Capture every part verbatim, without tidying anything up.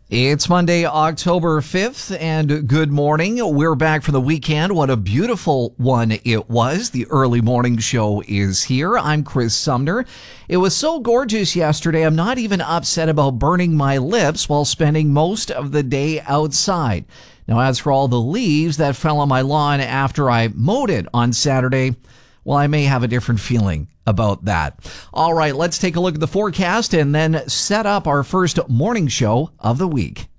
It's Monday, October fifth, and good morning. We're back for the weekend. What a beautiful one it was. The early morning show is here. I'm Chris Sumner. It was so gorgeous yesterday, I'm not even upset about burning my lips while spending most of the day outside. Now, as for all the leaves that fell on my lawn after I mowed it on Saturday, well, I may have a different feeling about that. All right, let's take a look at the forecast and then set up our first morning show of the week.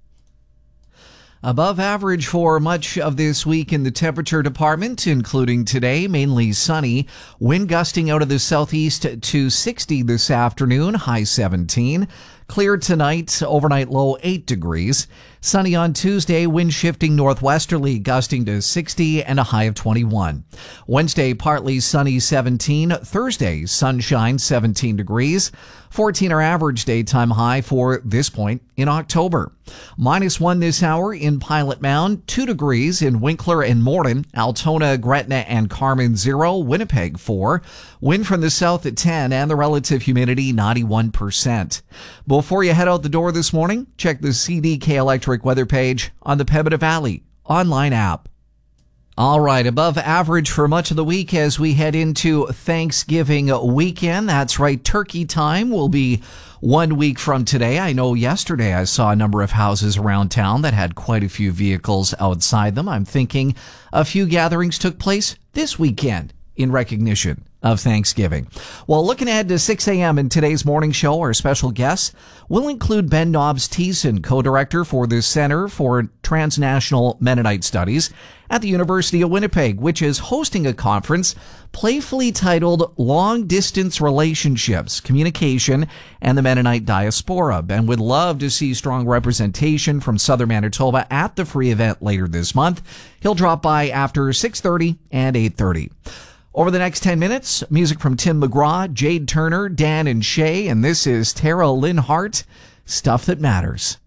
Above average for much of this week in the temperature department, including today, mainly sunny. Wind gusting out of the southeast to sixty this afternoon, high seventeen. Clear tonight, overnight low eight degrees. Sunny on Tuesday, wind shifting northwesterly, gusting to sixty and a high of twenty-one. Wednesday, partly sunny, seventeen. Thursday, sunshine, seventeen degrees. fourteen our average daytime high for this point in October. Minus one this hour in Pilot Mound, two degrees in Winkler and Morden, Altona, Gretna, and Carmen, zero. Winnipeg, four. Wind from the south at ten, and the relative humidity, ninety-one percent. Before you head out the door this morning, check the C D K Electric weather page on the Pembina Valley online app. All right, above average for much of the week as we head into Thanksgiving weekend. That's right, turkey time will be one week from today. I know yesterday I saw a number of houses around town that had quite a few vehicles outside them. I'm thinking a few gatherings took place this weekend in recognition of Thanksgiving. Well, looking ahead to six a.m. in today's morning show, our special guests will include Ben Nobbs-Thiessen, co-director for the Center for Transnational Mennonite Studies at the University of Winnipeg, which is hosting a conference playfully titled Long Distance Relationships, Communication, and the Mennonite Diaspora. Ben would love to see strong representation from Southern Manitoba at the free event later this month. He'll drop by after six thirty and eight thirty. Over the next ten minutes, music from Tim McGraw, Jade Turner, Dan and Shay, and this is Tara Lynn Hart, Stuff That Matters.